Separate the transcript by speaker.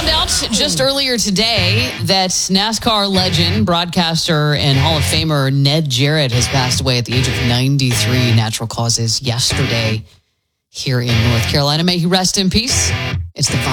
Speaker 1: found out just earlier today that NASCAR legend, broadcaster, and Hall of Famer Ned Jarrett has passed away at the age of 93, natural causes, yesterday here in North Carolina. May he rest in peace. It's the